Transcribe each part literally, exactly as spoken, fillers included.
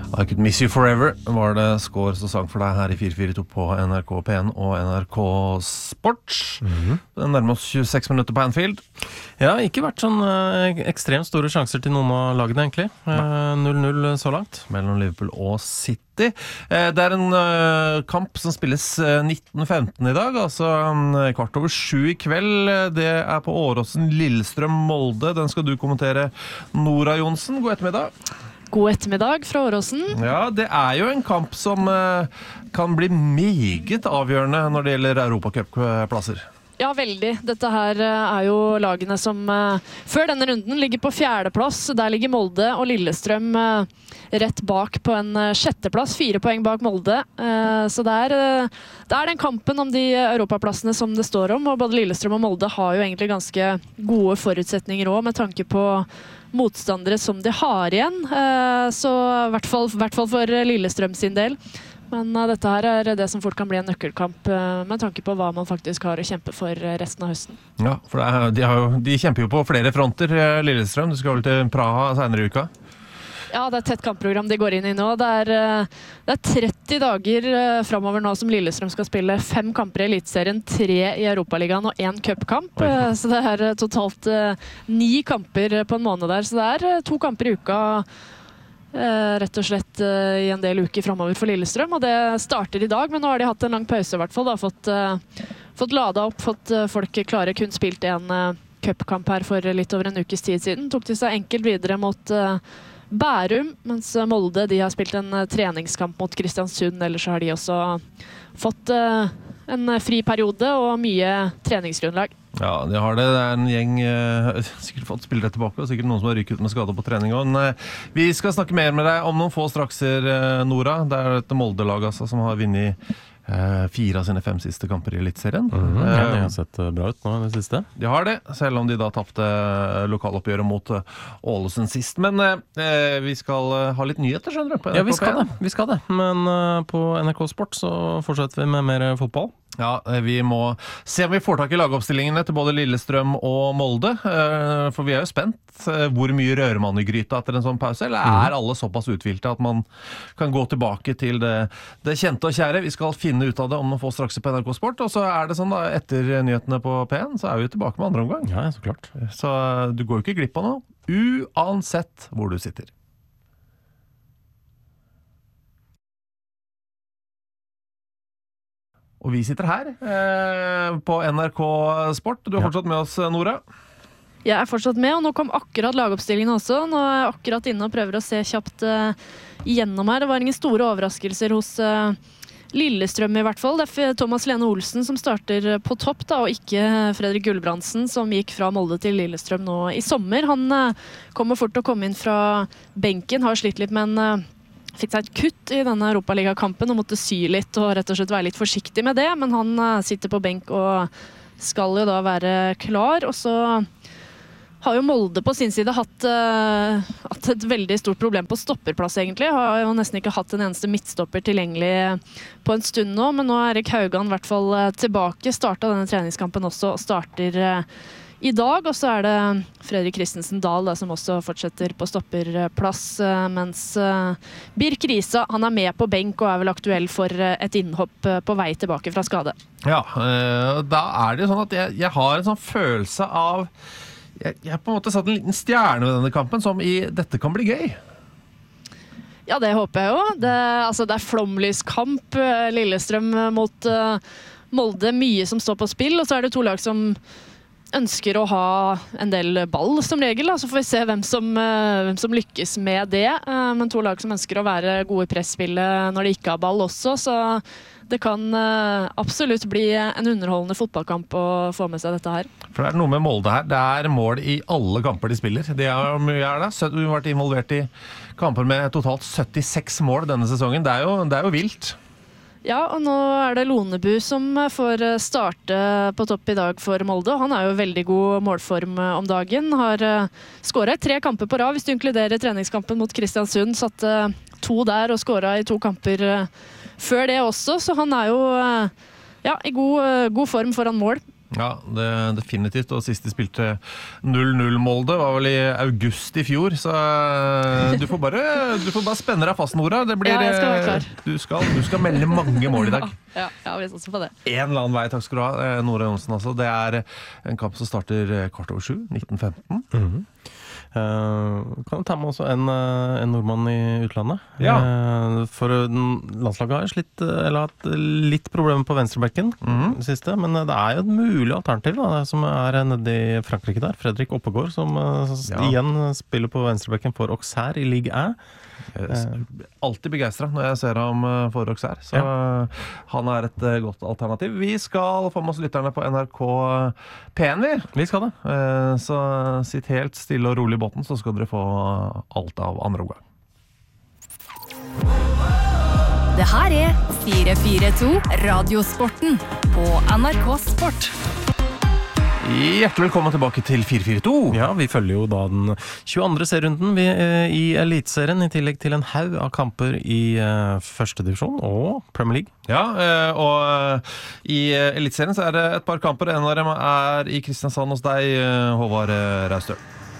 I Could Miss You Forever var det Skår som sang for deg her i fire fire to på N R K P en og N R K Sport. Mm-hmm. Det nærmer oss tjueseks minutter på Anfield. Ja, ikke vært sånn eh, ekstremt store sjanser til noen av lagene egentlig. Eh, null null så langt. Mellom Liverpool og City. Eh, det er en eh, kamp som spilles eh, nitten femten i dag, altså eh, kvart over sju i kveld. Det er på Åråsen, Lillestrøm, Molde. Den skal du kommentere, Nora Johnsen. God ettermiddag. God ettermiddag fra Åråsen. Ja, det er jo en kamp som eh, kan bli meget avgjørende når det gjelder Europacup-plasser. Ja, veldig. Dette her er jo lagene som uh, før denne runden ligger på fjerdeplass. Der ligger Molde og Lillestrøm uh, rett bak på en uh, sjetteplass. Fire poeng bak Molde. Uh, så det er, uh, det er den kampen om de europaplassene som det står om. Og både Lillestrøm og Molde har jo egentlig ganske gode forutsetninger også, med tanke på motstandere som de har igjen. Uh, så i hvert fall, hvert fall for Lillestrøm sin del. Men uh, dette her er det som fort kan bli en nøkkelkamp uh, med tanke på hva man faktisk har å kjempe for uh, resten av høsten. Ja, for det er, de, har jo, de kjemper jo på flere fronter, Lillestrøm. Du skal vel til Praha senere i uka? Ja, det er et tett kampprogram de går inn i nå. Det er, uh, det er tretti dager uh, fremover nå som Lillestrøm skal spille fem kamper i Eliteserien, tre i Europaligaen og en cupkamp. Uh, så det er uh, totalt uh, ni kamper på en måned der. Så det er uh, to kamper i uka, Uh, rett og slett uh, i en del uker fremover for Lillestrøm, og det starter i dag, men nå har de hatt en lang pause i hvert fall, da, fått, uh, fått lada opp, fått uh, folk klare, kun spilt en uh, cupkamp her for litt over en ukes tid siden, tok de seg enkelt videre mot uh, Bærum, mens uh, Molde, de har spilt en uh, treningskamp mot Kristiansund, ellers har de også fått uh, en uh, fri periode og mye treningsgrunnlag. Ja, de har det. Det er en gjeng, eh, sikkert fått spillere tilbake, og sikkert noen som har ryket ut med skade på trening. Og, eh, vi skal snakke mer med deg om noen få strakser, eh, Nora. Det er et Molde-lag altså, som har vunnet eh, fire av sine fem siste kamper i Eliteserien. Mm-hmm. Ja, de har sett bra ut nå i det siste. De har det, selv om de da tappte lokaloppgjøret mot Ålesund sist. Men eh, vi skal ha litt nyheter, skjønner du? På ja, vi skal det. Vi skal det. Men uh, på N R K Sport så fortsetter vi med mer fotball. Ja, vi må se om vi får tak i lagoppstillingene til både Lillestrøm og Molde, for vi er jo spent hvor mye rører man i gryta etter en sånn pause, eller er alle såpass uthvilte at man kan gå tilbake til det, det kjente og kjære. Vi skal finne ut av det om noen få straks på N R K Sport, og så er det sånn da, etter nyhetene på P en, så er vi jo tilbake med andre omgang. Ja, så klart. Så du går jo ikke glipp av noe, uansett hvor du sitter. Og vi sitter her eh, på N R K Sport. Du er fortsatt med oss, Nora. Jeg er fortsatt med, og nå kom akkurat lagoppstillingen også. Nå er jeg akkurat inne og prøver å se kjapt uh, igjennom her. Det var ingen store overraskelser hos uh, Lillestrøm i hvert fall. Det er Thomas Lene Olsen som starter på topp, da, og ikke Fredrik Gulbrandsen, som gikk fra Molde til Lillestrøm nå i sommer. Han uh, kommer fort til å komme inn fra benken, har slitt litt med en... Uh, fikk seg et kutt i denne Europaliga-kampen og måtte sy litt og rett og slett være litt forsiktig med det, men han uh, sitter på benk og skal jo da være klar. Og så har jo Molde på sin side hatt, uh, hatt et veldig stort problem på stopperplass egentlig. Har jo nesten ikke hatt en eneste midtstopper tilgjengelig på en stund nå, men nå er Erik Haugan i hvert fall uh, tilbake, startet denne treningskampen også og starter uh, i dag, og så er det Fredrik Christensen Dahl da, som også fortsetter på stopperplass, mens Birk Risa, han er med på benk og er vel aktuell for et innhopp på vei tilbake fra skade. Ja, da er det jo sånn at jeg, jeg har en sånn følelse av jeg, jeg har på en måte satt en liten stjerne ved denne kampen, som i dette kan bli gøy. Ja, det håper jeg jo. Det, altså, det er flomlyskamp, Lillestrøm mot uh, Molde, mye som står på spill, og så er det to lag som ønsker å ha en del ball som regel, da. Så får vi se hvem som, uh, hvem som lykkes med det. Uh, men to lag som ønsker å være gode i presspillet når de ikke har ball også, så det kan uh, absolutt bli en underholdende fotballkamp å få med seg dette her. For det er noe med Molde her. Det er mål i alle kamper de spiller. De har, er det. Vi har vært involvert i kamper med totalt syttiseks mål denne sesongen. Det er jo, det er jo vilt. Ja, og nå er det Lonebu som får starte på topp i dag for Molde. Han er jo veldig god målform om dagen. Har skåret tre kamper på rad, hvis du inkluderer treningskampen mot Kristiansund. Satte to der og skåret i to kamper før det også, så han er jo ja, i god, god form foran mål. Ja, det definitivt, og sist de spilte null null Molde var vel i august i fjor, så du får bare, du får bare spenne deg fast, Nora. Det blir, ja, jeg skal være klar. Du skal, du skal melde mange mål i dag. Ja, ja, vi satser på det. En eller annen vei, takk skal du ha, Nora Johnsen altså. Det er en kamp som starter kvart over sju, nitten femten. Mm-hmm. Uh, kan du ta med også en, uh, en nordmann i utlandet? Ja. Uh, for landslaget har slitt, eller hatt litt problemer på venstrebekken Mm-hmm. siste, men uh, det er jo et mulig alternativ da, som er nede i Frankrike der, Fredrik Oppegård, som uh, Ja. igjen spiller på venstrebekken for Auxerre i Ligue un. Jeg er alltid begeistret når jeg ser ham uh, for Auxerre, så uh, han er et uh, godt alternativ. Vi skal få med oss lytterne på N R K P en, vi. Vi skal det. Uh, så sitt helt stille og rolig i båten, så skal dere få alt av andre omgang. Det her er fire fire to Radiosporten på N R K Sport. Hjertelig velkommen tilbake til fire fire to. Ja, vi følger jo da den tjueandre serierunden vi, eh, i Elitserien, i tillegg til en haug av kamper i eh, første divisjon og Premier League. Ja, eh, og eh, i eh, Elitserien så er det et par kamper. En av dem er i Kristiansand hos deg, eh, Håvard eh, Raustø.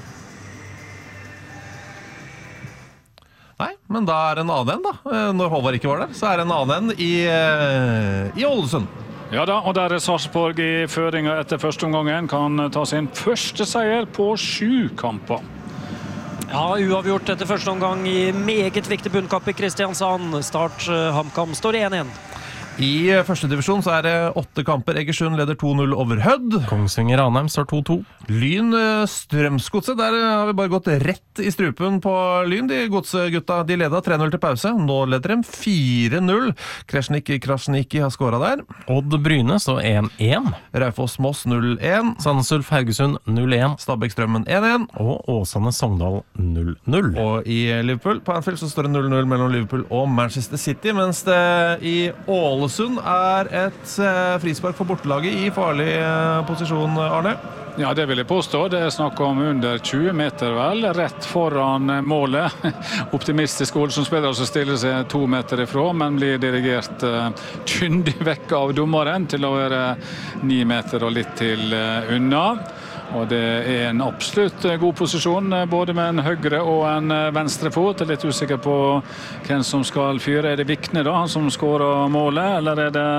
Nei, men da er det en annen en da. Eh, Når Håvard ikke var der, så er det en annen en i, eh, i Ålesund. Ja da, og der er Sarpsborg i føringa etter første omgangen. Kan ta sin første seier på sju kamper. Ja, uavgjort etter første omgang i meget viktig bunnkamp i Kristiansand. Start uh, HamKam står én én. I første divisjon så er det åtte kamper. Egersund leder to null over Hødd. Kongsvinger Ranheim står to to. Lyn eh, Strømsgodset, der har vi bare gått rett i strupen på Lyn. De godsegutta, de leda tre null til pause. Nå leder de fire null. Kresnik Krasniki har skåret der. Odd Bryne står én én. Raufoss Moss null én. Sandnes Ulf Haugesund null én. Stabæk Strømmen én én. Og Åsane Sogndal null null. Og i Liverpool på Anfield så står det null null mellom Liverpool og Manchester City, mens det i Ålesund er et eh, frispark for bortelaget i farlig eh, posisjon, Arne. Ja, det vil jeg påstå. Det er snakk om under tjue meter vel, rett foran målet. Optimistisk Ålesund-spillere som stiller seg to meter ifra, men blir dirigert uh, kyndig vekk av dommeren til å være ni meter og litt til uh, unna. Og det er en absolutt god posisjon, både med en høyre og en venstre fot. Jeg er litt usikker på hvem som skal fyre. Er det Vikne da, han som skårer målet, eller er det...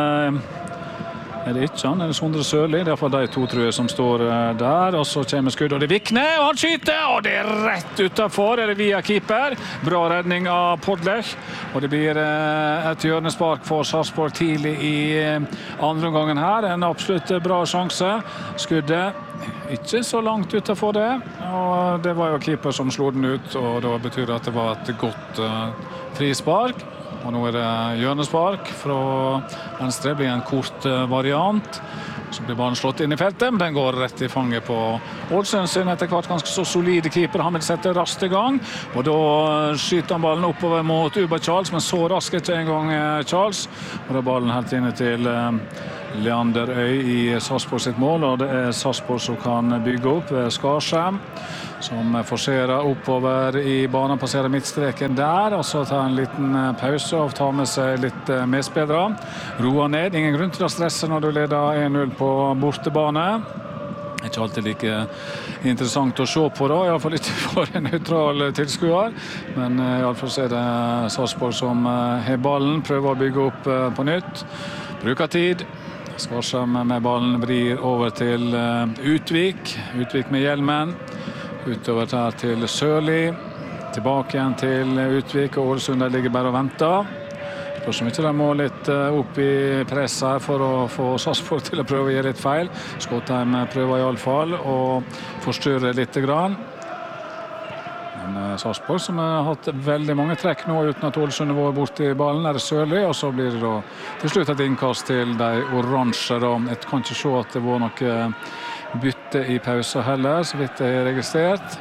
Er det ikke han, eller Sondre Sørli? Det er for de to, tror jeg, som står der. Og så kommer skudd, og det er Vikne, og han skyter, og det er rett utenfor. Er det via keeper? Bra redning av Podlech. Og det blir et hjørnespark for Sarpsborg tidlig i andre omgangen her. En absolutt bra sjanse. Skuddet ikke så langt utenfor det. Og det var jo keeper som slo den ut, og da betyr det at det var et godt uh, frispark. Og nå er det hjørnespark fra venstre, blir en kort variant. Så blir ballen slått inn i feltet, men den går rett i fanget på Ålesund sin etter hvert ganske så solide keeper. Han vil sette raskt i gang, og da skyter han ballen oppover mot Uba Charles, men så raskt ikke en gang Charles. Og da er ballen helt inne til Leander Øy i Sarpsborg sitt mål, og det er Sarpsborg som kan bygge opp ved Skarsheim, som forserer oppover i banen, passerer midtstreken der, og så tar en liten pause og tar med seg litt medspillere. Roer ned, ingen grunn til å stresse når du leder én null på bortebane. Det er ikke alltid like interessant å se på da, i hvert fall ikke for en neutral tilskuer. Men i alle fall så er det Sarpsborg som har ballen, prøver å bygge opp på nytt. Bruker tid. Skarsheim med ballen vrir over til Utvik. Utvik med hjelmen. Utover der til Sørli. Tilbake igjen til Utvik, og Ålesund der ligger bare og venter. Spørs om ikke de må litt opp i press her for å få Sarpsborg til å prøve å gjøre litt feil. Skottheim prøver i alle fall å forstyrre litt grann. Men Sarpsborg som har hatt veldig mange trekk nå uten at Ålesund var borte i ballen, er det Sørli, og så blir det da til slutt et innkast til de oransje. Jeg kan ikke se at det var noe bytte i pauser heller, så vidt jeg har registrert.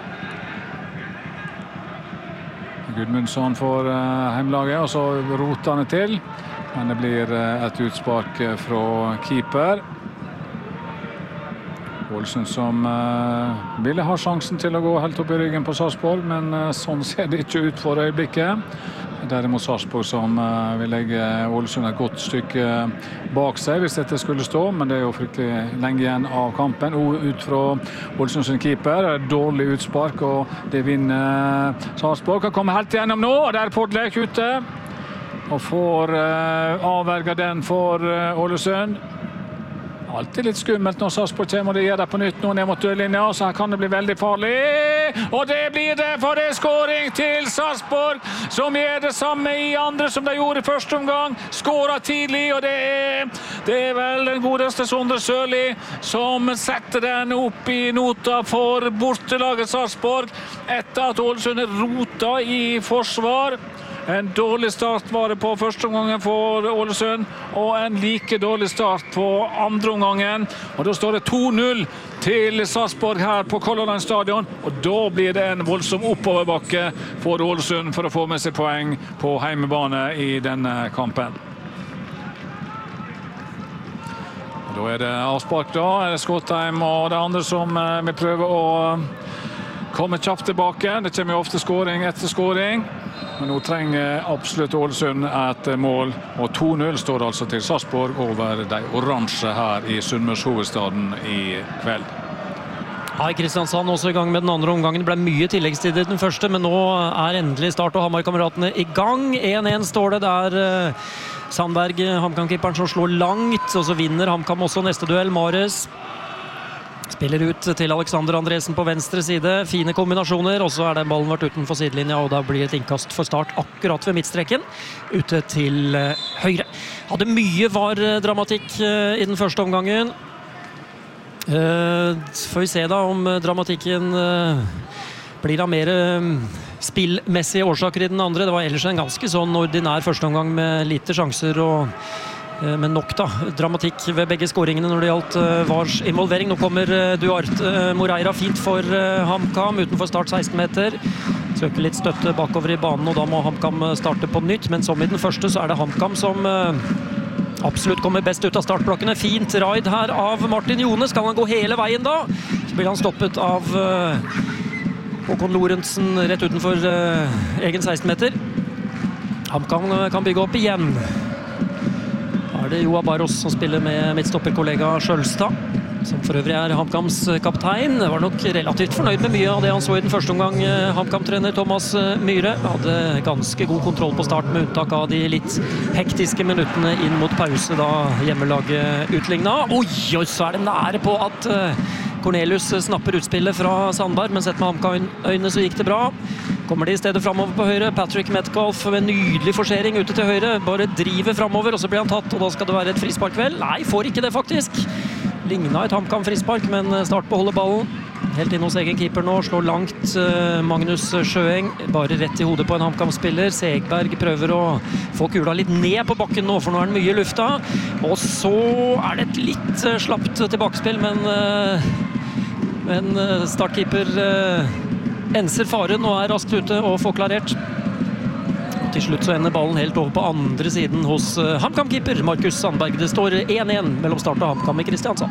Gudmundsson får heimlaget, og så roter han det til. Men det blir et utspark fra keeper. Ålesund som uh, ville ha sjansen til å gå helt opp i ryggen på Sarpsborg, men uh, sånn ser det ikke ut for øyeblikket. derimot Sarpsborg som uh, vil legge Ålesund et godt stykke bak seg hvis dette skulle stå, men det er jo fryktelig lenge igjen av kampen. O, ut fra Ålesund sin keeper, dårlig utspark, og det vinner Sarpsborg. Kan komme helt igjennom nå, og der er Podlek ute, og får uh, avverga den for uh, Ålesund. Alltid litt skummelt når Sarpsborg kommer, og det gjør det på nytt nå ned mot dørlinja, så her kan det bli veldig farlig. Og det blir det, for det er skåring til Sarpsborg, som gjør det samme i andre som de gjorde i første omgang. Skåret tidlig, og det er, det er vel den godeste Sondre Sørli som setter den opp i nota for bortelaget Sarpsborg, etter at Ålesund er rota i forsvar. En dårlig start var det på første omgangen for Ålesund, og en like dårlig start på andre omgangen. Og da står det to null til Sarpsborg her på Color Line stadion, og da blir det en voldsom oppoverbakke for Ålesund for å få med seg poeng på heimebane i denne kampen. Og da er det avspark da, er det Skottheim og det andre som vil prøve å komme kjapt tilbake. Det kommer jo ofte skåring etter skåring. Men nå trenger absolutt Ålesund et mål, og to null står altså til Sarpsborg over de oransje her i Sunnmørshovedstaden i kveld. Ja, Kristiansand også i gang med den andre omgangen. Det ble mye tilleggstid i den første, men nå er endelig Start og Hamar-kameratene i gang. én én står det der. Sandberg, HamKam-keeperen, som slår langt, og så vinner HamKam også neste duell. Mares spiller ut til Alexander Andresen på venstre side. Fine kombinasjoner, og så er den ballen vært utenfor sidelinja, og da blir et innkast for Start akkurat ved midtstreken, ute til høyre. Hadde mye var-dramatikk i den første omgangen. Får vi se da om dramatikken blir av mer spillmessige årsaker i den andre. Det var ellers en ganske sånn ordinær første omgang med lite sjanser og men nok da, dramatikk ved begge skåringene når det gjaldt uh, Vars involvering. Nå kommer uh, Duarte uh, Moreira fint for uh, HamKam utenfor Start seksten meter. Søker litt støtte bakover i banen, og da må HamKam starte på nytt. Men som i den første så er det HamKam som uh, absolutt kommer best ut av startblokkene. Fint ride her av Martin Jone. Skal han gå hele veien da? Så blir han stoppet av uh, Håkon Lorentzen rett utenfor uh, egen seksten meter. HamKam uh, kan bygge opp igjen. Er det Joa Barros som spiller med midtstopperkollega Skjølstad, som for øvrig er HamKams kaptein. Det var nok relativt fornøyd med mye av det han så i den første omgang. HamKam-trener Thomas Myhre hadde ganske god kontroll på start, med unntak av de litt hektiske minuttene inn mot pause da hjemmelaget utligna. Oi, oi, så er det nære på at Cornelius snapper utspillet fra Sandberg, men sett med HamKam-øyne så gikk det bra. Kommer de i stedet fremover på høyre. Patrick Metcalf med en nydelig forsering ute til høyre. Bare driver fremover, og så blir han tatt, og da skal det være et frispark vel. Nei, får ikke det faktisk. Lignet et HamKam-frispark, men Start beholder ballen. Helt inn hos egen keeper nå, slår langt Magnus Sjøeng. Bare rett i hodet på en HamKam-spiller. Segberg prøver å få kula litt ned på bakken nå, for nå er den mye i lufta. Og så er det et litt slapt tilbakespill, men, men Start-keeper enser faren og er raskt ute og får klarert. Og til slutt så ender ballen helt over på andre siden hos HamKam-keeper Markus Sandberg. Det står én én mellom Start og HamKam i Kristiansand.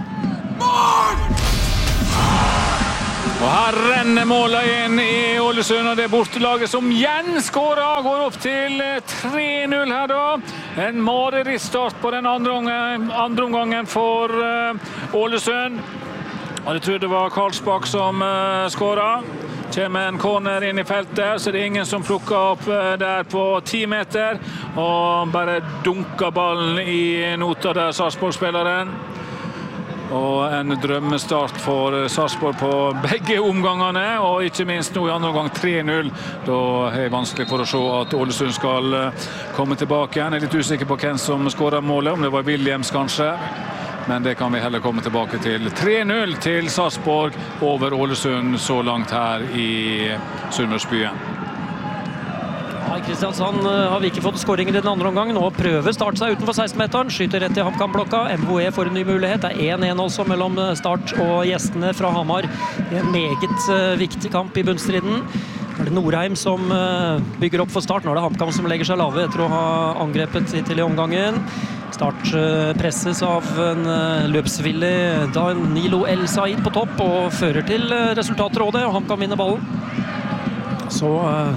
Og her renner målet inn i Ålesund, og det er bortelaget som igjen skårer, går opp til tre null her da. En marerittstart på den andre omgangen, andre omgangen for uh, Ålesund. Og jeg tror det var Karlsbakk som uh, skåret. Kommer en corner inn i feltet, så det er ingen som plukker opp der på ti meter, og bare dunker ballen i nota der Sarpsborg-spilleren. Og en drømmestart for Sarpsborg på begge omgangene, og ikke minst nå i andre omgang tre null. Da er det vanskelig for å se at Ålesund skal komme tilbake igjen. Jeg er litt usikker på hvem som skåret målet, om det var Williams kanskje. Men det kan vi heller komme tilbake til. tre null til Sarpsborg over Ålesund så langt her i Sunnmørsbyen. Ja, i Kristiansand har vi ikke fått skåringer i den andre omgangen. Nå prøver Start seg utenfor seksten meteren, skyter rett i HamKam-blokka. M H E får en ny mulighet. Det er én én også mellom Start og gjestene fra Hamar. Det er en meget viktig kamp i bunnstriden. Nå er det Norheim som bygger opp for Start. Nå er det HamKam som legger seg lave etter å ha angrepet hittil i omgangen. Start presses av en løpsvillig Danilo El Said på topp og fører til resultatrådet, og HamKam vinner ballen. Så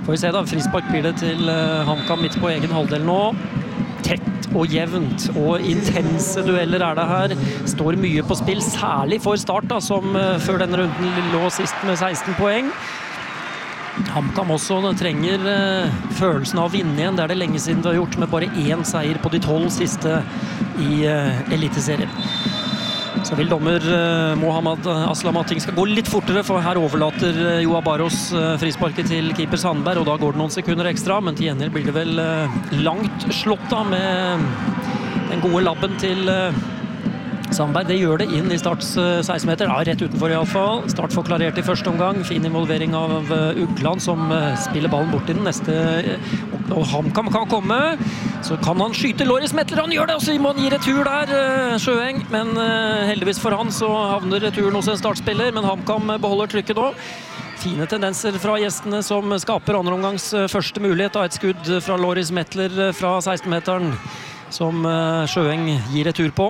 Får vi se da, frispark blir det til HamKam midt på egen halvdel nå. Tett og jevnt og intense dueller er det her. Står mye på spill, særlig for Start da, som før denne runden lå sist med seksten poeng. HamKam også trenger uh, følelsen av å vinne igjen. Det er det lenge siden det har gjort, med bare én seier på de tolv siste i uh, Eliteserien. Så vil dommer uh, Mohammed Aslam at ting skal gå litt fortere, for her overlater uh, Joa Barros uh, frisparket til keeper Sandberg, og da går det noen sekunder ekstra, men til gjengjeld blir det vel uh, langt slått da, med den gode labben til uh, Sandberg. Det gjør det inn i Starts uh, seksten meter, ja, rett utenfor i alle fall. Start får klarert i første omgang, fin involvering av uh, Ugland, som uh, spiller ballen bort i den neste, uh, og, og HamKam kan komme. Så kan han skyte Loris Metler, han gjør det, og Simon gir retur der, uh, Sjøeng, men uh, heldigvis for han så havner returen hos en startspiller, men HamKam beholder trykket nå. Fine tendenser fra gjestene som skaper andre omgangs uh, første mulighet av et skudd fra Loris Metler uh, fra seksten meteren, som uh, Sjøeng gir retur på.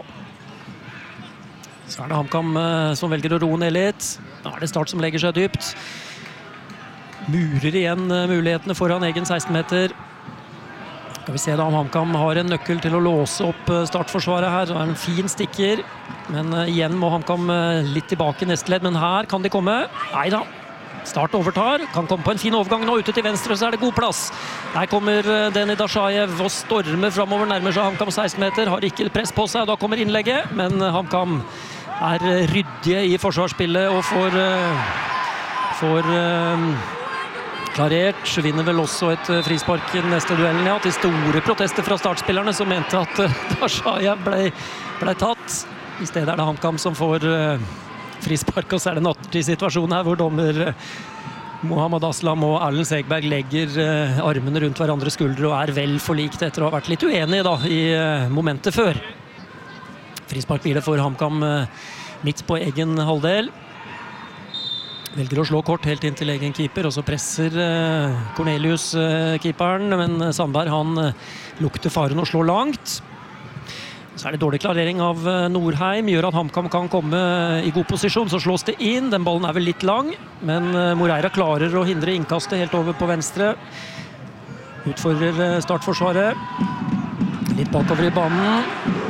Så er det HamKam uh, som velger å roe ned litt. Da er det Start som legger seg dypt. Murer igjen uh, mulighetene foran egen seksten meter. Skal vi se da om HamKam har en nøkkel til å låse opp uh, startforsvaret her. Det er en fin stikker, men uh, igjen må HamKam uh, litt tilbake i neste ledd. Men her kan de komme. Neida. Start overtar, kan komme på en fin overgang nå, ute til venstre, så er det god plass. Der kommer uh, Deni Dashajev og stormer fremover, nærmer seg HamKam seksten meter, har ikke press på seg, da kommer innlegget, men uh, HamKam er ryddige i forsvarsspillet og får, uh, får uh, klarert. Vinner vel også et uh, frispark i den neste duellen. Ja, til store protester fra startspillerne som mente at uh, Dashajev ble, ble tatt. I stedet er det HamKam som får uh, frispark, og så er det en nattid-situasjon her hvor dommer uh, Mohammed Aslam og Erlend Segberg legger uh, armene rundt hverandres skuldre og er vel forlikt etter å ha vært litt uenige da, i uh, momentet før. Frispark blir det for HamKam midt på egen halvdel. Velger å slå kort helt inn til egen keeper, og så presser Cornelius keeperen, men Sandberg han lukter faren og slår langt. Så er det dårlig klarering av Norheim, gjør at HamKam kan komme i god posisjon, så slås det inn. Den ballen er vel litt lang, men Moreira klarer å hindre innkastet helt over på venstre. Utfordrer startforsvaret. Litt bakover i banen.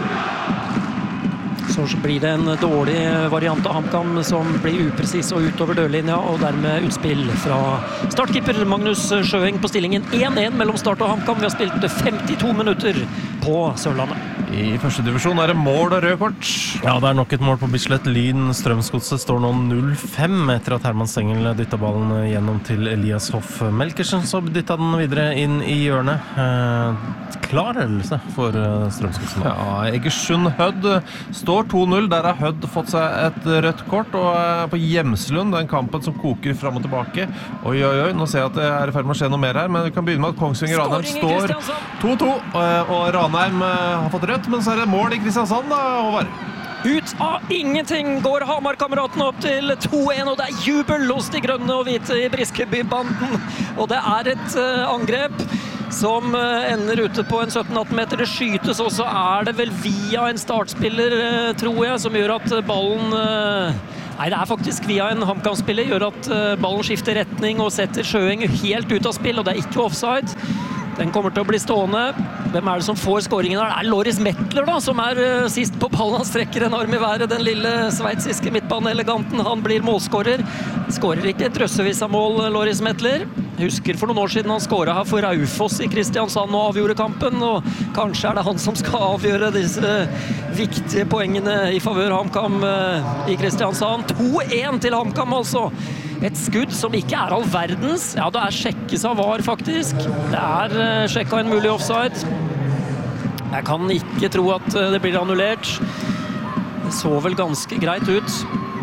Så blir det en dårlig variant av HamKam som blir upresis og utover dørlinja, og dermed utspill fra startkeeper Magnus Sjøeng på stillingen én én mellom Start og HamKam. Vi har spilt femtito minutter på Sørlandet. I første divisjon er det mål og rød kort. Ja, det er nok et mål på Bislett. Lyn Strømsgodset står nå null fem etter at Herman Stengel dyttet ballen gjennom til Elias Hoff Melkersen, så dyttet den videre inn i hjørnet. Eh, klar ledelse for Strømsgodset. Ja, Egersund Hødd står to null. Der har Hødd fått seg et rødt kort, og på Hjemslund, den kampen som koker frem og tilbake. Oi, oi, oi, nå ser jeg at det er i ferd med å skje noe mer her, men vi kan begynne med at Kongsvinger Ranheim står to to, og Ranheim har fått rødt, men så er det mål i Kristiansand da, Håvard. Ut av ingenting går Hamar-kameratene opp til to én, og det er jubel hos de grønne og hvite i Briskeby-banden. Og det er et uh, angrep som uh, ender ute på en sytten atten meter. Det skytes, og så er det vel via en startspiller, uh, tror jeg, som gjør at ballen... Uh, Nei, det er faktisk via en HamKam-spiller, gjør at uh, ballen skifter retning og setter Sjøeng helt ut av spill, og det er ikke offside. Den kommer til å bli stående. Hvem er det som får skåringen her? Det er Loris Metler da, som er uh, sist på ballen. Han strekker en arm i været, den lille sveitsiske midtbaneeleganten. Han blir målskårer. Skårer ikke et drøssevis av mål, Loris Metler. Husker for noen år siden han skåret her for Raufoss i Kristiansand og avgjorde kampen, og kanskje er det han som skal avgjøre disse viktige poengene i favør HamKam uh, i Kristiansand. to én til HamKam altså. Et skudd som ikke er all verdens. Ja, det er sjekkes av var faktisk. Det er uh, sjekket en mulig offside. Jeg kan ikke tro at uh, det blir annullert. Det så vel ganske greit ut.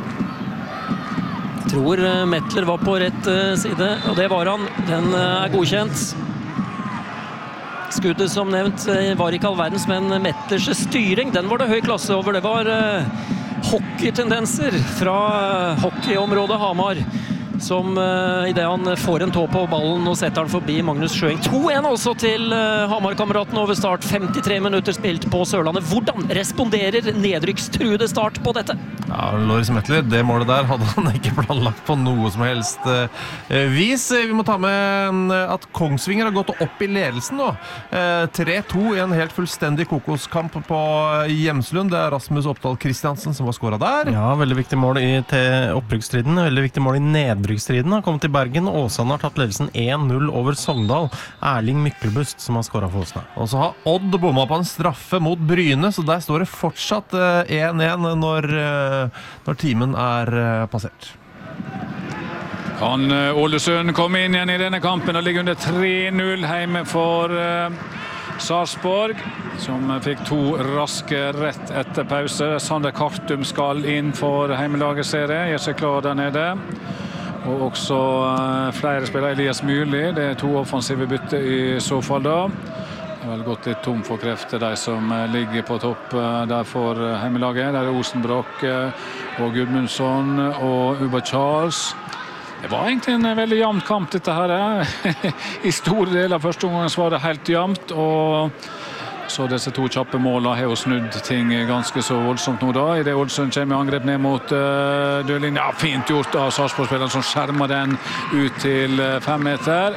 Jeg tror uh, Metler var på rett uh, side, og det var han. Den uh, er godkjent. Skuddet som nevnt uh, var ikke all verdens, men Metlers styring, den var det høy klasse over. Det var uh, hockeytendenser fra uh, hockeyområdet Hamar. som uh, i det han får en tå på ballen og setter den forbi Magnus Sjøeng. to en også til uh, Hamar-kameraten over start. femtitre minutter spilt på Sørlandet. Hvordan responderer nedrykkstruede Start på dette? Ja, Loris Metler, det målet der hadde han ikke planlagt på noe som helst uh, vis. Vi må ta med uh, at Kongsvinger har gått opp i ledelsen nå. Uh, tre to i en helt fullstendig kokoskamp på Hjemslund. Det er Rasmus Oppdal Kristiansen som har skåret der. Ja, veldig viktig mål i til opprykksstriden. Veldig viktig mål i nedbrykksstriden. Har kommet til Bergen. Åsane har tatt ledelsen en null over Sogndal. Erling Myklebust som har skåret for Åsane. Og så har Odd bommet på en straffe mot Bryne, så der står det fortsatt en en når, når timen er passert. Kan Ålesund komme inn igjen i denne kampen og ligge under tre null hjemme for uh, Sarpsborg, som fikk to raske rett etter pause. Sander Kartum skal inn for heimelaget serie, gjør seg klar der nede. Og også uh, flere spillere, Elias Myrli, det er to offensive bytte i så fall da. Det er vel gått litt tom for krefter, de som uh, ligger på topp uh, der for uh, heimelaget. Der er Osenbrokk uh, og Gudmundsson og Uba Charles. Det var egentlig en veldig jevnt kamp dette her. I store deler av første omgang var det helt jevnt, og så disse to kjappe målene har jo snudd ting ganske så voldsomt nå da. I det Ålesund kommer i angrep ned mot uh, dørlinjen. Ja, fint gjort av Sarpsborg-spilleren som skjermer den ut til uh, fem meter.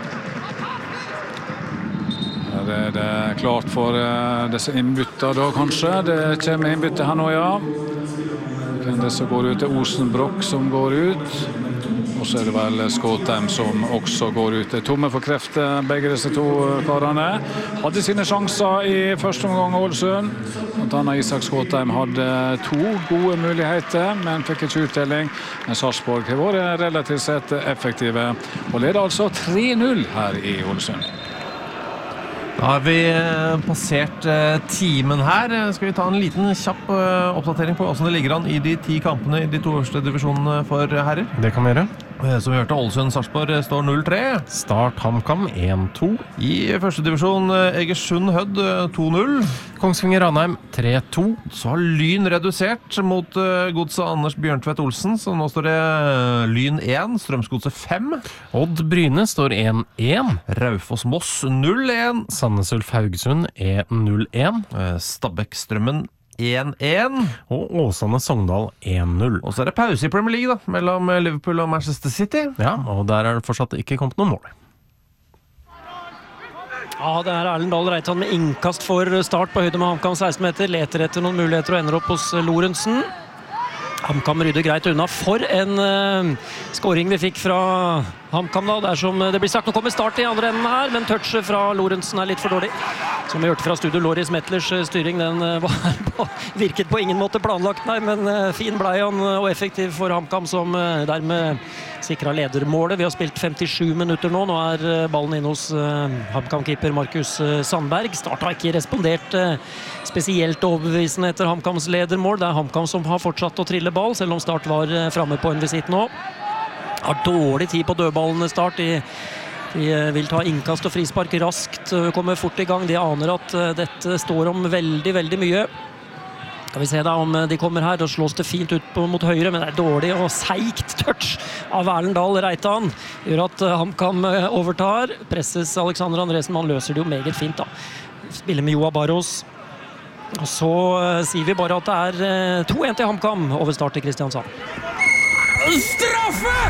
Her er det klart for uh, disse innbytter da, kanskje. Det kommer innbytter her nå, ja. Det som går ut er Osenbrokk som går ut. Og så er det vel Skåtheim som også går ut. Det er tomme for krefter, begge disse to karene. Hadde sine sjanser i første omgang Ålesund. Blant annet Isak Skåtheim hadde to gode muligheter, men fikk ikke utdeling. Men Sarpsborg har vært relativt sett effektive, og leder altså tre null her i Ålesund. Da har vi passert timen her. Skal vi ta en liten kjapp oppdatering på hvordan det ligger an i de ti kampene i de to øverste divisjonene for herrer? Det kan vi gjøre. Som vi hørte, Ålesund Sarpsborg står null tre. Start HamKam en to. I første divisjon Egersund Hødd to null. Kongsvinger Ranheim tre to. Så har Lyn redusert mot godset Anders Bjørntvedt Olsen, så nå står det Lyn én, Strømsgodset fem. Odd Bryne står en en. Raufoss Moss null en. Sandnes Ulf Haugesund er null en. Stabæk Strømmen en en. Og Åsane Sogndal en null. Og så er det pause i Premier League da, mellom Liverpool og Manchester City. Ja, og der er det fortsatt ikke kommet noen mål. Ja, det er Erlend Dahl Reitan med innkast for Start på høyde med HamKam seksten meter. Leter etter noen muligheter og ender opp hos Lorentzen. HamKam rydder greit unna. For en uh, scoring vi fikk fra HamKam da. Det er som det blir sagt, nå kommer Start i andre enden her, men touchet fra Lorentzen er litt for dårlig. Som vi hørte fra studio, Loris Metlers styring, den var på, virket på ingen måte planlagt, nei, men uh, fin blei han og effektiv for HamKam, som uh, dermed sikret ledermålet. Vi har spilt femtisju minutter nå. Nå er uh, ballen inne hos uh, HamKam-keeper Markus uh, Sandberg. Start har ikke respondert uh, spesielt overbevisende etter HamKams ledermål. Det er HamKam som har fortsatt å trille ball, selv om Start var uh, fremme på en visitt nå. Har dårlig tid på dødballene Start. De, de vil ta innkast og frispark raskt, kommer fort i gang. De aner at dette står om veldig, veldig mye. Skal vi se da om de kommer her, og slås det fint ut på, mot høyre, men det er dårlig og seigt touch av Erlend Dahl Reitan. Gjør at HamKam overtar. Presses Alexander Andresen, man løser det jo meget fint da. Spiller med Joa Barros. Og så uh, sier vi bare at det er uh, to en til HamKam over Start i Kristiansand. Straffe!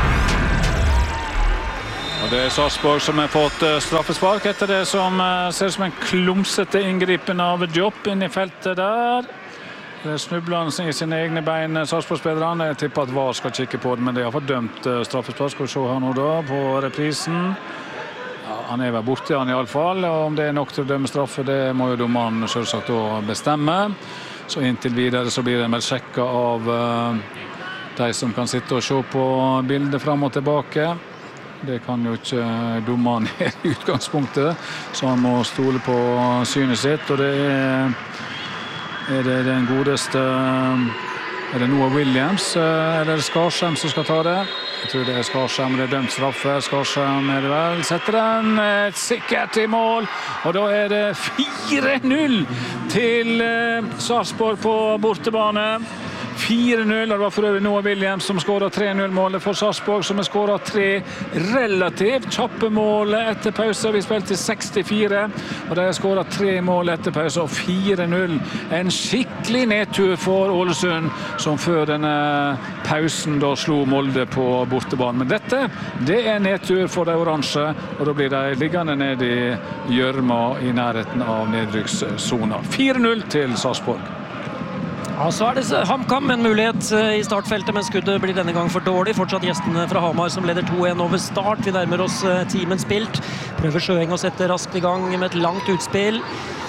Og det er Sarpsborg som har fått straffespark etter det som ser ut som en klumsete inngripen av Diop inn i feltet der. Det snubler han i sine egne bein, Sarpsborg-spillerne. Jeg tipper at V A R skal kikke på det, men det har fått dømt straffespark. Skal vi se her nå da, på reprisen. Ja, han er vel borte han i alle fall, og om det er nok til å dømme straffe, det må jo dommeren selvsagt da bestemme. Så inntil videre så blir det vel sjekket av uh, de som kan sitte og se på bildet frem og tilbake. Det kan jo ikke dommeren i utgangspunktet, så han må stole på synet sitt, og det er, er det den godeste, er det Noah Williams, eller er det Skarsheim som skal ta det? Jeg tror det er Skarsheim, det er dømt straffe, Skarsheim er det vel, setter den et sikkert i mål, og da er det fire null til Sarpsborg på bortebane. fire null. Det var for øvrig Noah Williams som skåret tre null-målet for Sarpsborg, som har skåret tre relativt kjappe mål etter pause. Vi spilte sekstifire, og de har skåret tre mål etter pause, og fire null. En skikkelig nedtur for Ålesund, som før denne pausen da slo Molde på bortebanen. Men dette, det er nedtur for de oransje, og da blir de liggende ned i gjørma i nærheten av nedrykkssona. fire null til Sarpsborg. Ja, så er det HamKam en mulighet i startfeltet, men skuddet blir denne gang for dårlig. Fortsatt gjestene fra Hamar som leder to en over Start. Vi nærmer oss timen spilt. Prøver Sjøeng å sette raskt i gang med et langt utspill.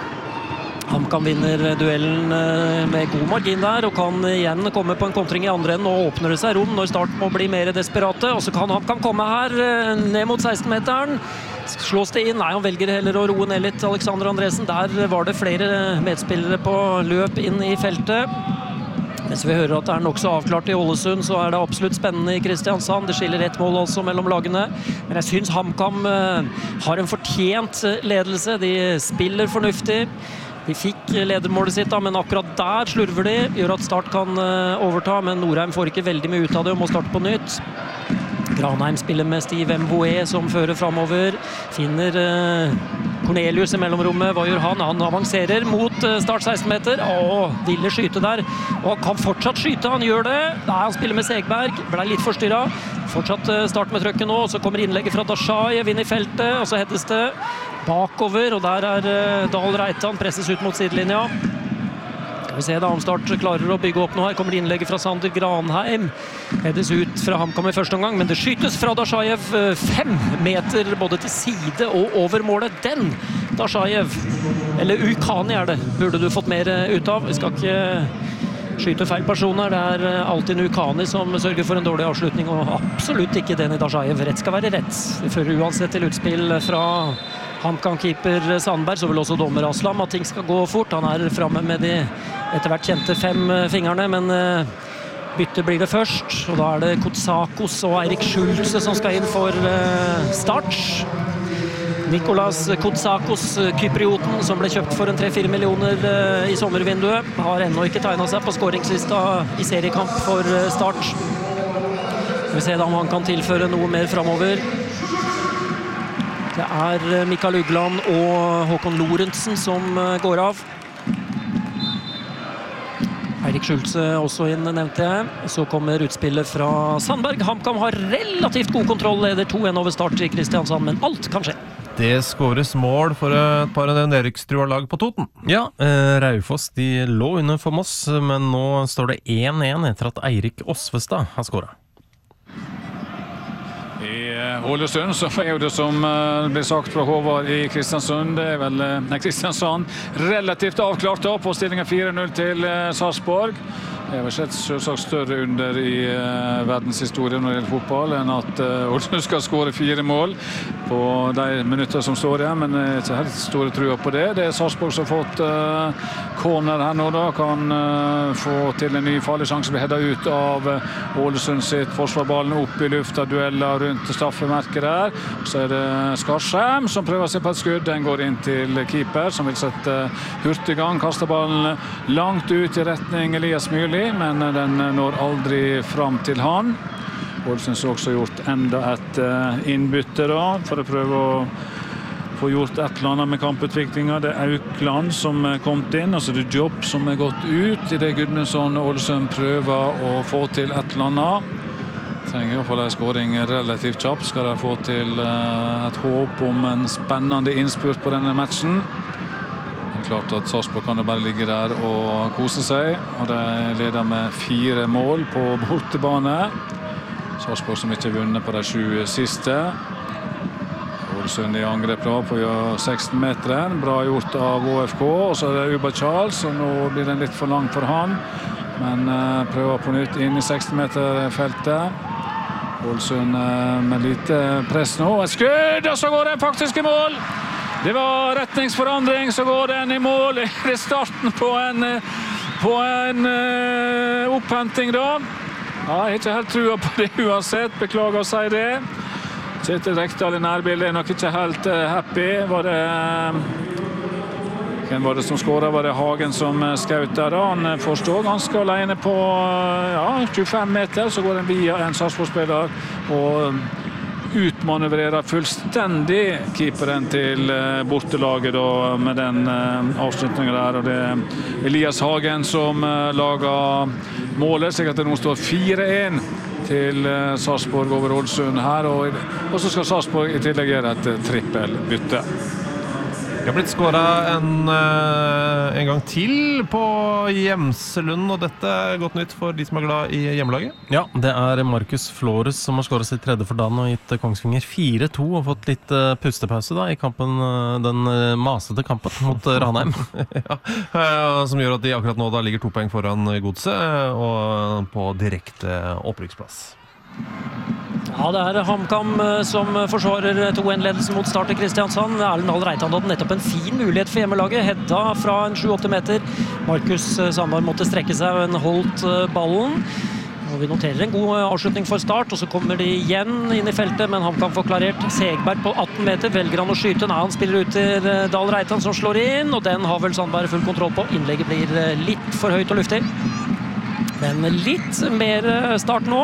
HamKam vinner duellen med god margin der, og kan igjen komme på en kontring i andre enden. Nå åpner det seg rom når Start må bli mer desperate, og så kan HamKam komme her ned mot seksten-meteren. Slås det inn? Nei, han velger heller å roe ned litt, Alexander Andresen. Der var det flere medspillere på løp inn i feltet. Mens vi hører at det er nok så avklart i Ålesund, så er det absolutt spennende i Kristiansand. Det skiller ett mål altså mellom lagene. Men jeg synes HamKam har en fortjent ledelse. De spiller fornuftig. De fikk ledermålet sitt, da, men akkurat der slurver de. Gjør at Start kan overta, men Norheim får ikke veldig mye ut av det og må starte på nytt. Granheim spiller med Steve Mboe som fører fremover. Finner eh, Cornelius i mellomrommet. Hva gjør han? Han avanserer mot eh, Start seksten-meter. Åh, ville skyte der. Og han kan fortsatt skyte, han gjør det. Nei, han spiller med Segberg. Ble litt forstyrret. Fortsatt eh, Start med trøkket nå. Og så kommer innlegget fra Dashayev inn i feltet. Og så hettes det bakover. Og der er eh, Dahl Reitan. Presses ut mot sidelinja. Skal vi se da om Start klarer å bygge opp nå. Her kommer innlegget fra Sander Granheim. Hedes ut fra HamKam i første omgang, men det skytes fra Dashayev fem meter både til side og over målet. Den Dashayev, eller Ukani er det, burde du fått mer ut av. Vi skal ikke skyte feil personer. Det er alltid Ukani som sørger for en dårlig avslutning, og absolutt ikke den i Dashayev. Rett skal være rett. Det fører uansett til utspill fra HamKam-keeper Sandberg, så vil også dommer Aslam at ting skal gå fort. Han er fremme med de etter hvert kjente fem fingrene, men bytte blir det først. Og da er det Kotsakos og Eirik Schulze som skal inn for Start. Nikolas Kotsakos, kyprioten, som ble kjøpt for en tre-fire millioner i sommervinduet, har ennå ikke tegnet seg på skåringslista i seriekamp for Start. Vi vil se da om han kan tilføre noe mer fremover. Det er Mikael Ugland og Håkon Lorentzen som går av. Eirik Schulze også inn, nevnte jeg. Så kommer utspillet fra Sandberg. HamKam har relativt god kontroll, leder to en over Start i Kristiansand, men alt kan skje. Det skåres mål for et par nedrykkstrua lag på Toten. Ja, eh, Raufoss de lå under for Moss, men nå står det én én etter at Eirik Osvestad har skåret. I Ålesund så er jo det som ble sagt fra Håvard i Kristiansund, det er vel nei, Kristiansand relativt avklart da på stillingen fire null til Sarpsborg. Det er vel sett selvsagt større under i uh, verdenshistorien når det gjelder fotball enn at uh, Ålesund skal skåre fire mål på de minutter som står igjen, men jeg er ikke helt store trua på det. Det er Sarpsborg som har fått uh, corner her nå da, kan uh, få til en ny farlig sjanse, blir hedda ut av uh, Ålesund sitt forsvarballen opp i lufta, dueller rundt straffemerket der. Så er det Skarsheim som prøver seg på et skudd, den går inn til keeper som vil sette uh, hurtiggang, kaster ballen langt ut i retning Elias Myrli, men den når aldri fram til han. Ålesund har også gjort enda et innbytte da, for å prøve å få gjort et eller annet med kamputviklingen. Det er Aukland som er kommet inn, altså det er Jobb som er gått ut i det Gudmundsson Ålesund prøver å få til et eller annet. Trenger i hvert fall en skåring relativt kjapt, skal de få til et håp om en spennende innspurt på denne matchen. Det er klart at Sarpsborg kan jo bare ligge der og kose seg, og de leder med fire mål på bortebane. Sarpsborg som ikke har vunnet på de sju siste. Ålesund i angrep da på seksten-meteren, bra gjort av Å F K, og så er det Uba Charles, og nå blir den litt for lang for han, men uh, prøver på nytt inn i seksten-meter-feltet. Ålesund uh, med lite press nå, et skudd, og så går den faktisk i mål! Det var retningsforandring, så går den i mål. Det er starten på en, på en uh, opphenting da. Ja, jeg har ikke helt trua på det uansett, beklager å si det. Kjetil Rekdal i nærbildet er nok ikke helt uh, happy. Var det uh, Hvem var det som skåret? Var det Hagen som skjøt der da? Han får stå ganske alene på ja, tjuefem meter, så går den via en Sarpsborg-spiller og utmanøvrerer fullstendig keeperen til bortelaget da, med den avslutningen der. Og det er Elias Hagen som lager målet, slik at det nå står fire én til Sarpsborg over Ålesund her. Og, og så skal Sarpsborg i tillegg gjøre et trippelbytte. Det har blitt skåret en, en gang til på Gjemselund, og dette er godt nytt for de som er glad i hjemmelaget. Ja, det er Markus Flores som har skåret sitt tredje for dagen og gitt Kongsvinger fire to og fått litt pustepause da, i kampen, den masete kampen mot Ranheim. Ja, som gjør at de akkurat nå da ligger to poeng foran Godset og på direkte opprykksplass. Ja, det er HamKam som forsvarer to én-ledelsen mot Start i Kristiansand. Erlend Dahl Reitan hadde nettopp en fin mulighet for hjemmelaget. Hedda fra en sju åtte meter. Markus Sandberg måtte strekke seg, men holdt ballen. Og vi noterer en god avslutning for Start, og så kommer de igjen inn i feltet, men HamKam får klarert. Segberg på atten meter, velger han å skyte. Nei, han spiller ut til Dahl Reitan som slår inn, og den har vel Sandberg full kontroll på. Innlegget blir litt for høyt og luftig. Men litt mer Start nå.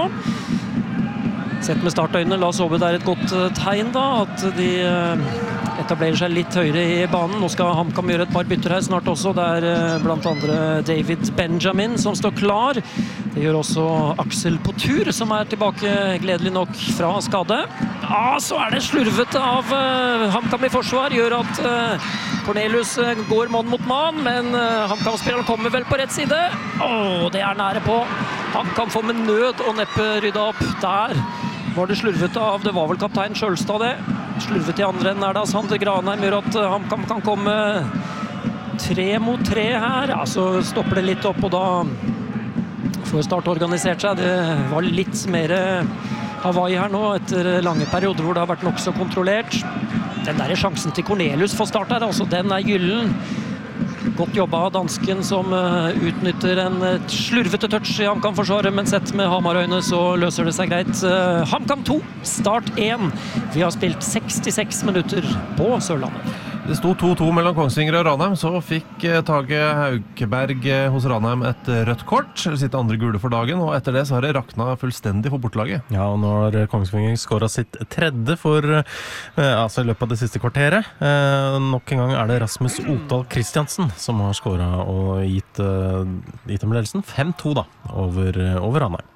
Sett med startøynene, la oss håpe det er et godt tegn da, at de etablerer seg litt høyere i banen. Nå skal HamKam gjøre et par bytter her snart også. Det er blant andre David Benjamin som står klar. Det gjør også Aksel på tur, som er tilbake gledelig nok fra skade. Ja, så er det slurvet av HamKam i forsvar, gjør at Cornelius går mann mot mann, men HamKam-spilleren kommer vel på rett side. Åh, det er nære på. HamKam får med nød og neppe rydda opp der. Var det slurvet av, det var vel kaptein Kjølstad det. Slurvet i andre enden er det Sander Granheim, gjør at HamKam kan komme tre mot tre her. Ja, så stopper det litt opp, og da får Start organisert seg. Det var litt mer Hawaii her nå, etter lange perioder hvor det har vært nok så kontrollert. Den der sjansen til Cornelius for Start her, altså den er gyllen. Godt jobba av dansken som utnytter en slurvete touch i HamKam-forsvaret, men sett med Hamar-øyne så løser det seg greit. HamKam to, Start én. Vi har spilt sekstiseks minutter på Sørlandet. Det sto to to mellom Kongsvinger og Ranheim, så fikk Tage Haukeberg hos Ranheim et rødt kort, sitt andre gule for dagen, og etter det så har det rakna fullstendig for bortelaget. Ja, og nå har Kongsvinger skåret sitt tredje for eh, altså i løpet av det siste kvarteret. Eh, nok en gang er det Rasmus Otdal Kristiansen som har skåret og gitt, eh, gitt dem ledelsen fem to da, over, over Ranheim.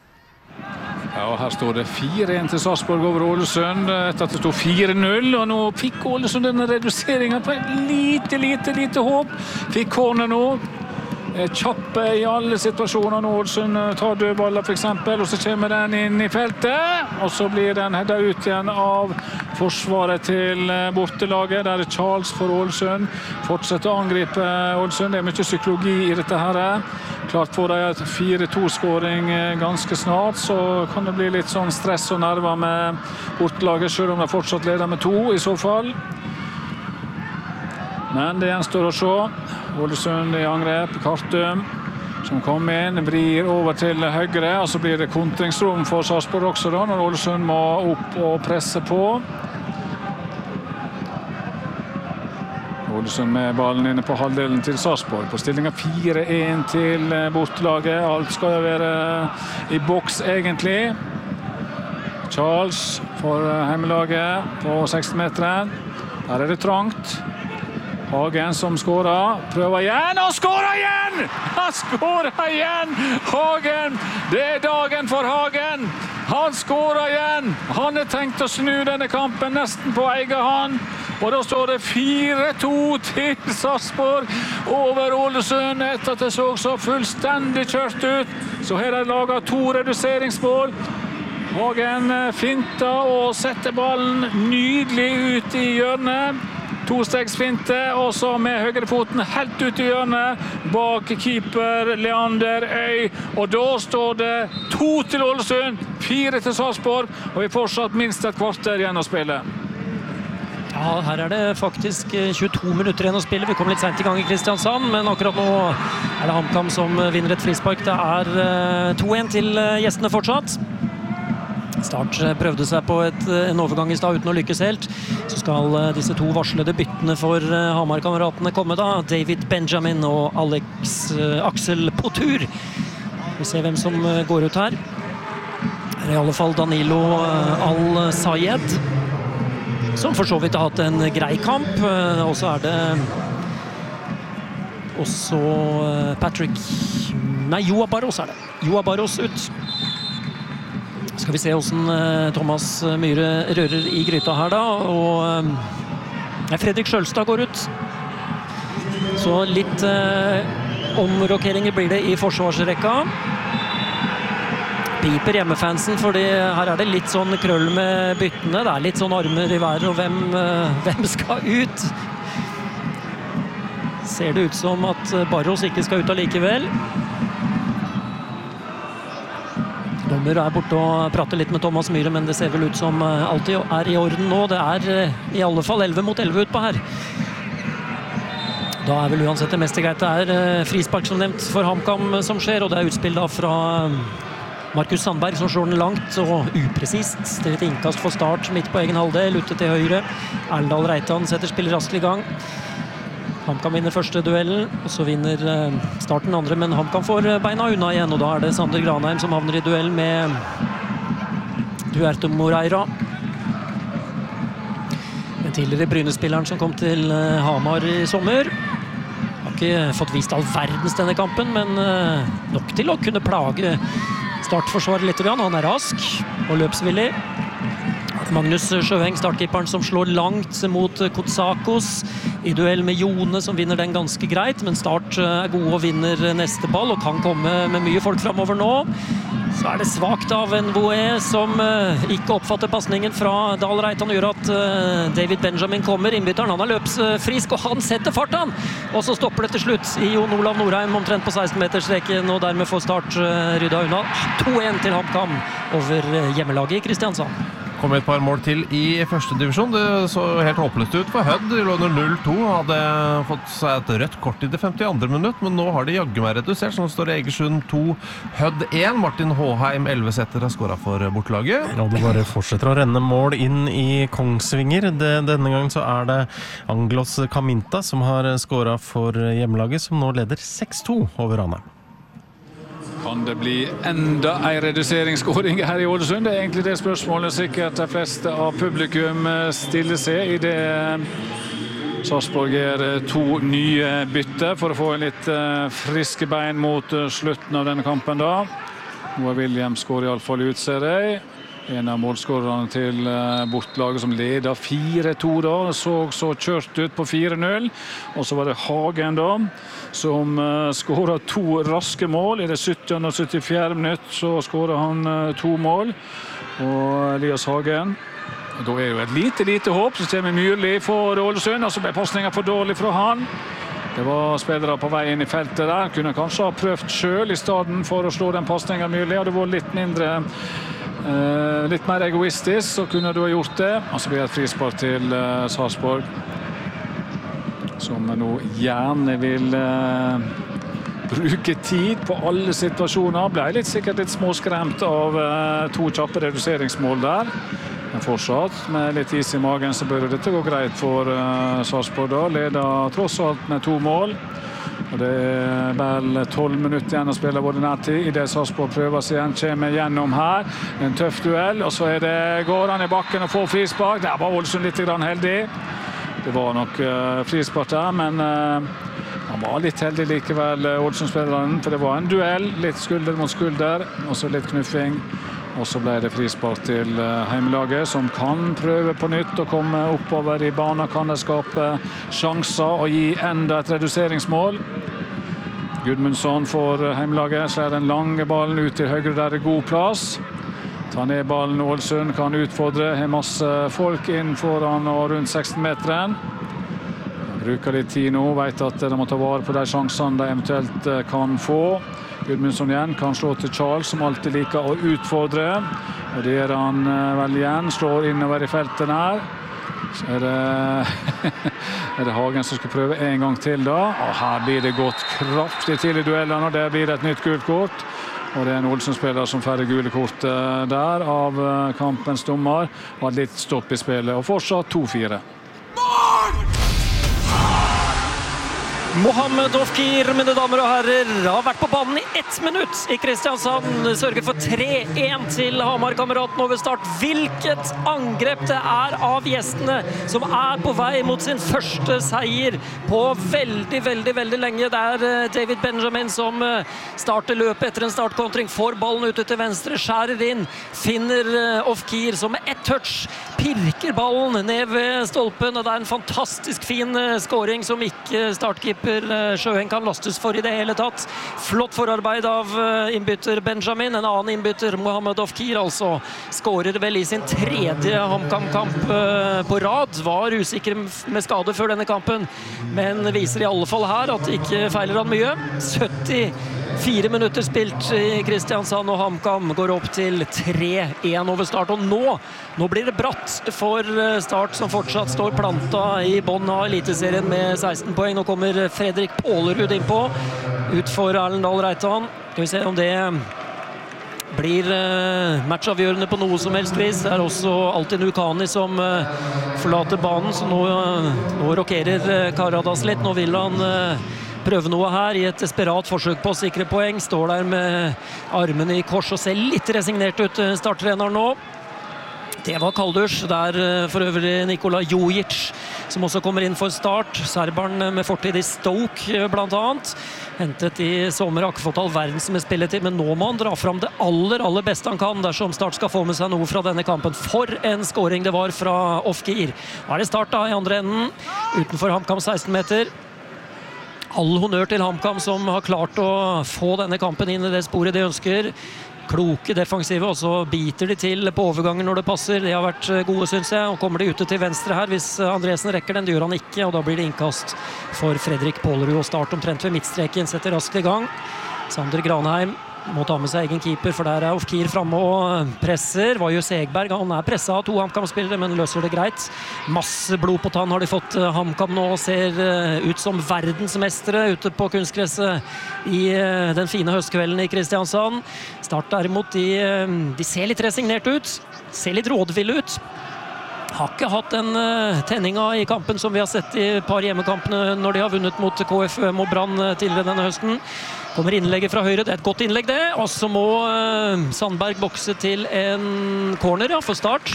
Ja, her står det fire én til Sarpsborg over Ålesund, etter at det stod fire null, og nå fikk Ålesund denne reduseringen på et lite, lite, lite håp. Fikk corner nå. Kjappe i alle situasjoner nå. Ålesund tar dødballer for eksempel, og så kommer den inn i feltet, og så blir den hedda ut igjen av forsvaret til bortelaget. Der er Charles for Ålesund. Fortsetter å angripe Ålesund. Det er mye psykologi i dette her. Klart får de et fire to-skåring ganske snart, så kan det bli litt sånn stress og nerver med bortelaget, selv om de fortsatt leder med to i så fall. Men det gjenstår å se. Ålesund i angrep, Kartum som kom inn, vrir over til høyre, og så blir det kontringsrom for Sarpsborg også da, når Ålesund må opp og presse på. Ålesund med ballen inne på halvdelen til Sarpsborg, på stillingen fire én til bortelaget. Alt skal jo være i boks egentlig. Charles for hjemmelaget på seksti meter. Der er det trangt. Hagen som skårer, prøver igjen, og skårer igjen! Han skårer igjen! Hagen, det er dagen for Hagen! Han skårer igjen! Han har tenkt å snu denne kampen nesten på egen hånd. Og da står det fire to til Sarpsborg over Ålesund, etter at det så så fullstendig kjørt ut. Så her er det laget to reduseringsmål. Hagen finter og setter ballen nydelig ut i hjørnet. Tostegsfinte, og så med høyrefoten helt ut i hjørnet, bak keeper Leander Øy. Og da står det to til Ålesund, fire til Sarpsborg, og vi fortsatt minst et kvarter igjen å spille. Ja, her er det faktisk tjueto minutter igjen å spille. Vi kom litt sent i gang i Kristiansand, men akkurat nå er det HamKam som vinner et frispark. Det er to én til gjestene fortsatt. Start prøvde seg på et, en overgang i stad uten å lykkes helt. Så skal disse to varslede byttene for Hamar-kameratene komme da. David Benjamin og Alex uh, Axel Potur. Vi ser hvem som går ut her. Det er i alle fall Danilo uh, Al-Sayed, som for så vidt har hatt en grei kamp. Uh, og så er det også uh, Patrick Nei, Joa Barros er det. Joa Barros ut. Skal vi se hvordan Thomas Myhre rører i gryta her da, og eh, Fredrik Skjølstad går ut. Så litt eh, omrokeringer blir det i forsvarsrekka. Piper hjemmefansen, fordi her er det litt sånn krøll med byttene. Det er litt sånn armer i været, og hvem, eh, hvem skal ut? Ser det ut som at Barros ikke skal ut allikevel. Dommer er borte og prater litt med Thomas Myhre, men det ser vel ut som alltid er i orden nå. Det er i alle fall elleve mot elleve ut på her. Da er vel uansett det meste greit. Det er frispark som nevnt for HamKam som skjer, og det er utspill da fra Markus Sandberg som slår den langt og upresist. Det er et innkast for Start midt på egen halvdel, ute til høyre. Erlendal Reitan setter spillet raskt i gang. HamKam vinner første duellen, og så vinner Starten andre, men HamKam får beina unna igjen, og da er det Sander Granheim som havner i duell med Duarte Moreira. Den tidligere Bryne-spilleren som kom til Hamar i sommer. Har ikke fått vist all verdens denne kampen, men nok til å kunne plage Startforsvaret litt. Han er rask og løpsvillig. Magnus Sjøheng, startkeeperen, som slår langt mot Kotsakos i duell med Jone, som vinner den ganske greit, men Start er gode og vinner neste ball og kan komme med mye folk fremover nå. Så er det svagt av en Voe som ikke oppfatter passningen fra Dahl Reitan, gjør at David Benjamin kommer. Innbytteren, han er løpsfrisk, og han setter fart han! Og så stopper det til slutt i Jon Olav Norheim omtrent på seksten-meterstreken, og dermed får Start rydda unna. to en til HamKam over hjemmelaget i Kristiansand. Kom et par mål til i første divisjon. Det så helt håpløst ut for Hødd. De lå under null to, hadde fått seg et rødt kort i det femtiandre minutt, men nå har de jaggu meg redusert, så nå står det Egersund to, Hødd én. Martin Håheim, Elvesetter, har skåret for bortlaget. Ja, det bare fortsetter å renne mål inn i Kongsvinger. Det, denne gangen så er det Anglos Kaminta som har skåret for hjemmelaget, som nå leder seks to over Ranheim. Kan det bli enda en reduseringsskåring her i Ålesund? Det er egentlig det spørsmålet sikkert de fleste av publikum stiller seg i det Sarpsborg gjør to nye bytter for å få litt friske bein mot slutten av denne kampen da. Noah Williams går i alle fall ut, ser jeg. En av målskårerne til bortlaget som leder fire to da, så så kjørt ut på fire null. Og så var det Hagen da, som skåret to raske mål. I det syttiende og syttifjerde minutt så skåret han to mål. Og Elias Hagen, da er det jo et lite, lite håp. Så ser vi Myrli for Ålesund, og så ble passningen for dårlig fra han. Det var spillere på vei inn i feltet der. Kunne kanskje ha prøvd selv i stedet for å slå den passningen Myrli. Hadde vært litt mindre... Uh, litt mer egoistisk, så kunne du ha gjort det. Og så blir det et frispark til uh, Sarpsborg, som nå gjerne vil uh, bruke tid på alle situasjoner. Ble litt, sikkert litt småskremt av uh, to kjappe reduseringsmål der. Men fortsatt, med litt is i magen, så bør dette gå greit for uh, Sarpsborg da. Leder tross alt med to mål. Og det er vel tolv minutter igjen å spille både nærtid. I det Sarpsborg prøver seg igjen, kommer gjennom her. En tøff duell, og så er det, går han i bakken og får frispark. Der var Ålesund litt heldig. Det var nok uh, frispark der, men uh, han var litt heldig likevel, Ålesund-spilleren. For det var en duell, litt skulder mot skulder, og så litt knuffing. Og så ble det frispark til heimelaget, som kan prøve på nytt å komme oppover i banen. Kan det skape sjanser og gi enda et reduseringsmål. Gudmundsson får heimelaget, slår den lange ballen ut til høyre, der er god plass. Ta ned ballen, Ålesund kan utfordre, har masse folk inn foran og rundt seksten-meteren. Bruker litt tid nå, vet at de må ta vare på de sjansene de eventuelt kan få. Gudmundsson igjen kan slå til Charles, som alltid liker å utfordre. Og det gjør han vel igjen, slår innover i felten her. Så er det, er det Hagen som skal prøve en gang til da. Og her blir det gått kraftig til i duellene, og der blir det et nytt gult kort. Og det er en Ålesund-spiller som får det gule kortet der av kampens dommer. Og litt stopp i spillet, og fortsatt to fire. Mohammed Ofkir, mine damer og herrer, har vært på banen i ett minutt i Kristiansand. Sørger for tre en til Hamar-kameraten over start. Hvilket angrep det er av gjestene som er på vei mot sin første seier på veldig, veldig, veldig lenge. Det er David Benjamin som starter løpet etter en startkontring, får ballen ute til venstre, skjærer inn, finner Ofkir som med ett touch pirker ballen ned ved stolpen, og det er en fantastisk fin scoring som ikke startkeeper Sjøen kan lastes for i det hele tatt. Flott forarbeid av innbytter Benjamin. En annen innbytter, Mohammed Ofkir, altså skårer vel i sin tredje HamKam-kamp på rad. Var usikker med skade før denne kampen, men viser i alle fall her at det ikke feiler han mye. syttifire minutter spilt i Kristiansand, og HamKam går opp til tre en over start. Og nå, nå blir det bratt for Start, som fortsatt står planta i bånn av Eliteserien med seksten poeng. Nå kommer Fredrik Pålerud innpå, ut for Erlendal Reitan. Skal vi se om det blir matchavgjørende på noe som helst vis. Det er også Altin Ukani som forlater banen, så nå, nå rokerer Karadas litt. Nå vil han prøve noe her i et desperat forsøk på å sikre poeng. Står der med armene i kors og ser litt resignert ut, starttreneren nå. Det var kalddusj. Der for øvrig Nikola Jojic, som også kommer inn for Start. Serberen med fortid i Stoke, blant annet. Hentet i sommer, har ikke fått all verdens med spilletid, men nå må han dra fram det aller, aller beste han kan, dersom Start skal få med seg noe fra denne kampen. For en scoring det var fra Ofkir. Nå er det Start da, i andre enden, utenfor HamKam seksten meter. All honnør til HamKam som har klart å få denne kampen inn i det sporet de ønsker. Kloke defensive, og så biter de til på overgangen når det passer. De har vært gode, synes jeg, og kommer de ute til venstre her hvis Andresen rekker den. Det gjør han ikke, og da blir det innkast for Fredrik Pålerud, og Start omtrent ved midtstreken setter raskt i gang. Sander Granheim må ta med seg egen keeper, for der er Ofkir fremme og presser. Vajus Egberg, han er presset av to HamKam-spillere, men løser det greit. Masse blod på tann har de fått. HamKam nå ser ut som verdensmestere ute på kunstgresset i den fine høstkvelden i Kristiansand. Start derimot, de, de ser litt resignert ut, ser litt rådville ut. Har ikke hatt den uh, tenninga i kampen som vi har sett i et par hjemmekampene når de har vunnet mot K F U M og Brann tidligere denne høsten. Kommer innlegget fra høyre, det er et godt innlegg det, og så må uh, Sandberg bokse til en corner, ja, for Start.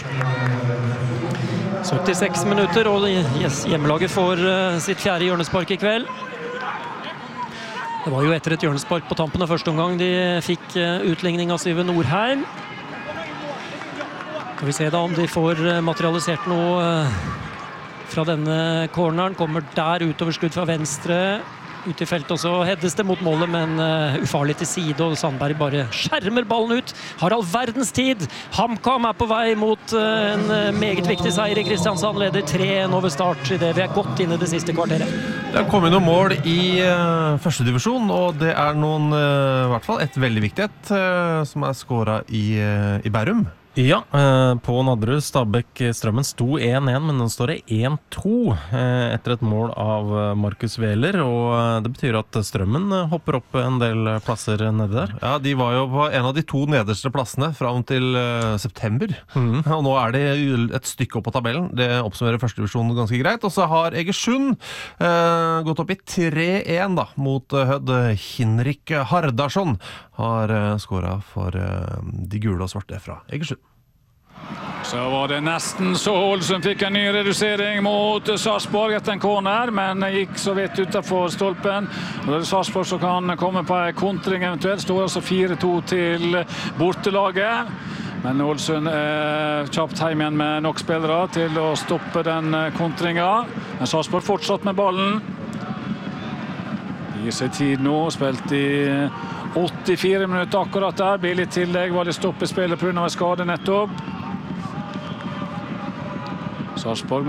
syttiseks minutter, og yes, hjemmelaget får uh, sitt fjerde hjørnespark i kveld. Det var jo etter et hjørnespark på tampen av første omgang de fikk uh, utligning av Syve Nordheim. Skal vi se da om de får materialisert noe fra denne corneren. Kommer der utover skudd fra venstre. Ut i feltet også heddes det mot målet, men ufarlig til side, og Sandberg bare skjermer ballen ut. Har all verdens tid. HamKam er på vei mot en meget viktig seier i Kristiansand. Leder tre en over Start i det vi er godt inne i det siste kvarteret. Det har kommet noen mål i uh, første divisjon, og det er noen, uh, i hvert fall et veldig viktig et, uh, som er skåret i, uh, i Bærum. Ja, eh, på Nadderud, Stabæk Strømmen sto en en, men nå står det en to eh, etter et mål av Markus Wæler, og eh, det betyr at Strømmen hopper opp en del plasser nede der. Ja, de var jo på en av de to nederste plassene fram til uh, september, mm. og nå er det et stykke opp på tabellen. Det oppsummerer første divisjon ganske greit, og så har Egersund uh, gått opp i tre en da, mot uh, Hødd. Hinrik Hardarsson har uh, skåret for uh, de gule og svarte fra Egersund. Så var det nesten så Ålesund fikk en ny redusering mot Sarpsborg etter en corner, men gikk så vidt utenfor stolpen. Og det er Sarpsborg som kan komme på en kontring eventuelt. Står altså fire to til bortelaget. Men Ålesund er kjapt hjem igjen med nok spillere til å stoppe den kontringen. Men Sarpsborg fortsatt med ballen. Gir seg tid nå, spilt i åttifire minutter akkurat der. Blir litt tillegg, var det stopp i spillet på grunn av en skade nettopp. Sarpsborg